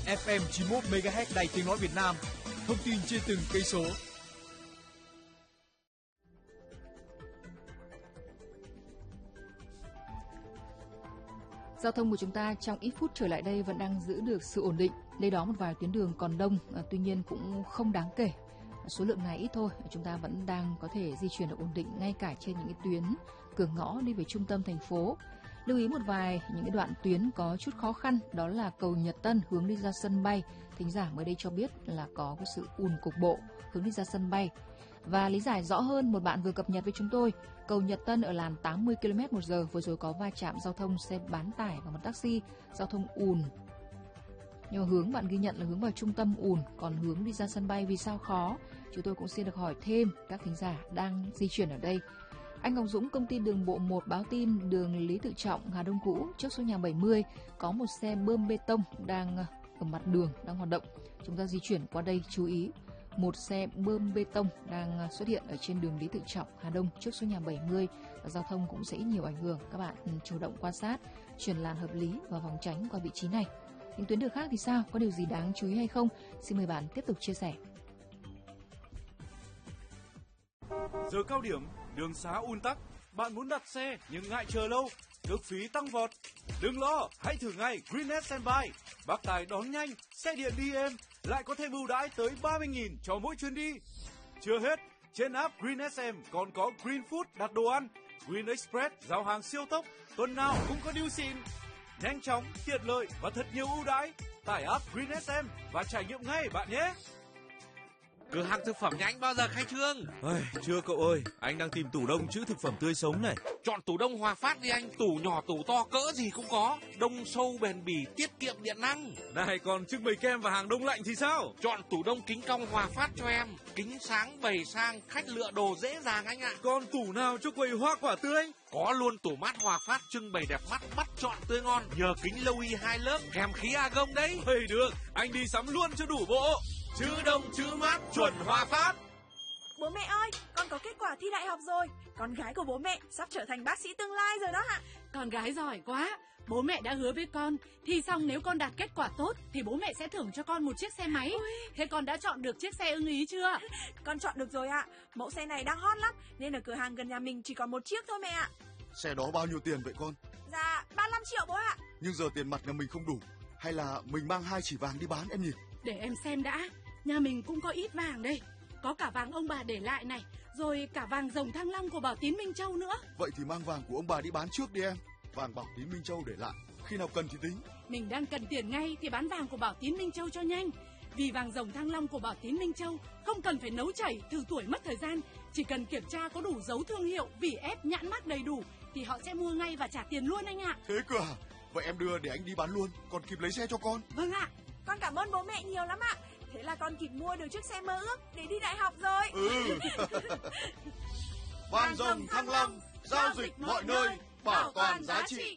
FM 91 MHz Đài Tiếng nói Việt Nam. Thông tin trên từng cây số. Giao thông của chúng ta trong ít phút trở lại đây vẫn đang giữ được sự ổn định. Đây đó một vài tuyến đường còn đông, tuy nhiên cũng không đáng kể. Số lượng này ít thôi, chúng ta vẫn đang có thể di chuyển được ổn định ngay cả trên những cái tuyến cửa ngõ đi về trung tâm thành phố. Lưu ý một vài những cái đoạn tuyến có chút khó khăn, đó là cầu Nhật Tân hướng đi ra sân bay. Thính giả mới đây cho biết là có cái sự ùn cục bộ hướng đi ra sân bay. Và lý giải rõ hơn, một bạn vừa cập nhật với chúng tôi, cầu Nhật Tân ở làn 80 km/h vừa rồi có va chạm giao thông xe bán tải và một taxi, giao thông ùn. Nhưng mà hướng bạn ghi nhận là hướng vào trung tâm ùn, còn hướng đi ra sân bay vì sao khó? Chúng tôi cũng xin được hỏi thêm các thính giả đang di chuyển ở đây. Anh Ngọc Dũng, công ty đường bộ 1 báo tin đường Lý Tự Trọng, Hà Đông cũ, trước số nhà 70 có một xe bơm bê tông đang ở mặt đường đang hoạt động. Chúng ta di chuyển qua đây chú ý. Một xe bơm bê tông đang xuất hiện ở trên đường Lý Tự Trọng, Hà Đông trước số nhà 70 và giao thông cũng sẽ ít nhiều ảnh hưởng. Các bạn chủ động quan sát, chuyển làn hợp lý và phòng tránh qua vị trí này. Những tuyến đường khác thì sao? Có điều gì đáng chú ý hay không? Xin mời bạn tiếp tục chia sẻ. Giờ cao điểm, đường xá ùn tắc, bạn muốn đặt xe nhưng ngại chờ lâu, cước phí tăng vọt. Đừng lo, hãy thử ngay Greennet Standby. Bác tài đón nhanh, xe điện đi êm, lại có thêm ưu đãi tới 30.000 cho mỗi chuyến đi. Chưa hết, trên app Green SM còn có Green Food đặt đồ ăn, Green Express giao hàng siêu tốc, tuần nào cũng có deal xịn. Nhanh chóng, tiện lợi và thật nhiều ưu đãi. Tải app Green SM và trải nghiệm ngay bạn nhé. Cửa hàng thực phẩm nhà anh bao giờ khai trương? Chưa cậu ơi, anh đang tìm tủ đông trữ thực phẩm tươi sống này. Chọn tủ đông Hòa Phát đi anh, tủ nhỏ tủ to cỡ gì cũng có, đông sâu bền bỉ, tiết kiệm điện năng. Này còn trưng bày kem và hàng đông lạnh thì sao? Chọn tủ đông kính cong Hòa Phát cho em, kính sáng bày sang, khách lựa đồ dễ dàng anh ạ. Còn tủ nào cho quầy hoa quả tươi? Có luôn tủ mát Hòa Phát trưng bày đẹp mắt, bắt chọn tươi ngon, nhờ kính lâu y 2 lớp kèm khí argon đấy. Được, anh đi sắm luôn cho đủ bộ. Chữ đông chữ mát chuẩn Hòa Phát. Bố mẹ ơi, con có kết quả thi đại học rồi. Con gái của bố mẹ sắp trở thành bác sĩ tương lai rồi đó ạ. Con gái giỏi quá. Bố mẹ đã hứa với con, thi xong nếu con đạt kết quả tốt thì bố mẹ sẽ thưởng cho con một chiếc xe máy. Thế con đã chọn được chiếc xe ưng ý chưa? Con chọn được rồi ạ. Mẫu xe này đang hot lắm, nên ở cửa hàng gần nhà mình chỉ còn một chiếc thôi mẹ ạ. Xe đó bao nhiêu tiền vậy con? Dạ 35 triệu bố ạ. Nhưng giờ tiền mặt nhà mình không đủ, hay là mình mang 2 chỉ vàng đi bán em nhỉ? Để em xem đã. Nhà mình cũng có ít vàng đây. Có cả vàng ông bà để lại này, rồi cả vàng rồng Thăng Long của Bảo Tín Minh Châu nữa. Vậy thì mang vàng của ông bà đi bán trước đi em. Vàng Bảo Tín Minh Châu để lại, khi nào cần thì tính. Mình đang cần tiền ngay thì bán vàng của Bảo Tín Minh Châu cho nhanh. Vì vàng rồng Thăng Long của Bảo Tín Minh Châu không cần phải nấu chảy, thử tuổi mất thời gian. Chỉ cần kiểm tra có đủ dấu thương hiệu, vỉ ép, nhãn mác đầy đủ thì họ sẽ mua ngay và trả tiền luôn anh ạ. Thế cơ à? Vậy em đưa để anh đi bán luôn, còn kịp lấy xe cho con. Vâng ạ. Con cảm ơn bố mẹ nhiều lắm ạ. Thế là con kịp mua được chiếc xe mơ ước để đi đại học rồi. Vàng rồng Thăng Long, giao dịch mọi nơi, bảo toàn giá trị.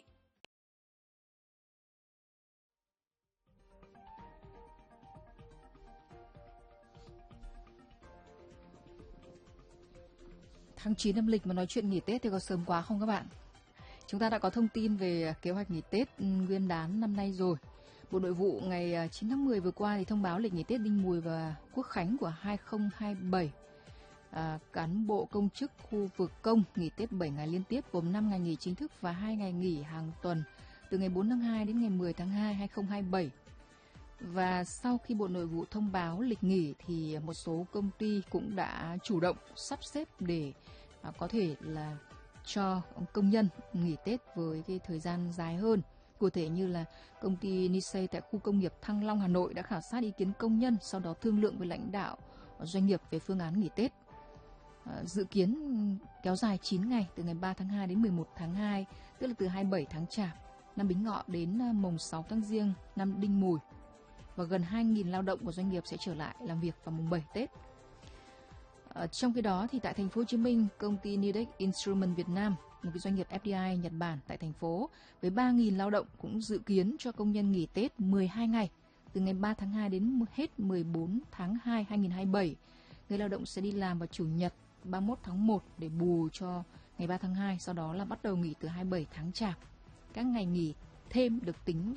Tháng 9 âm lịch mà nói chuyện nghỉ Tết thì có sớm quá không các bạn? Chúng ta đã có thông tin về kế hoạch nghỉ Tết Nguyên đán năm nay rồi. Bộ Nội vụ ngày 9 tháng 10 vừa qua thì thông báo lịch nghỉ Tết Đinh Mùi và Quốc khánh của 2027. Cán bộ công chức khu vực công nghỉ Tết 7 ngày liên tiếp, gồm 5 ngày nghỉ chính thức và 2 ngày nghỉ hàng tuần từ ngày 4 tháng 2 đến ngày 10 tháng 2 2027. Và sau khi Bộ Nội vụ thông báo lịch nghỉ thì một số công ty cũng đã chủ động sắp xếp để có thể là cho công nhân nghỉ Tết với cái thời gian dài hơn. Cụ thể như là công ty Nisei tại khu công nghiệp Thăng Long, Hà Nội đã khảo sát ý kiến công nhân, sau đó thương lượng với lãnh đạo doanh nghiệp về phương án nghỉ Tết. Dự kiến kéo dài 9 ngày từ ngày 3 tháng 2 đến 11 tháng 2, tức là từ 27 tháng Chạp, năm Bính Ngọ đến mùng 6 tháng Giêng, năm Đinh Mùi. Và gần 2.000 lao động của doanh nghiệp sẽ trở lại làm việc vào mùng 7 Tết. Trong khi đó thì tại thành phố Hồ Chí Minh, công ty Nidec Instrument Việt Nam, một cái doanh nghiệp FDI Nhật Bản tại thành phố với 3.000 lao động cũng dự kiến cho công nhân nghỉ Tết 12 ngày từ ngày 3 tháng 2 đến hết 14 tháng 2 2027. Người lao động sẽ đi làm vào Chủ nhật 31 tháng 1 để bù cho ngày 3 tháng 2, sau đó là bắt đầu nghỉ từ 27 tháng Chạp. Các ngày nghỉ thêm được tính